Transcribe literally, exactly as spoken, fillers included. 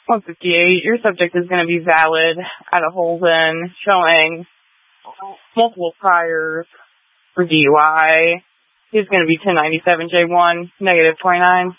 one fifty-eight, your subject is going to be valid at a Holden showing multiple priors for D U I. He's going to be ten ninety-seven J one, negative twenty-nine.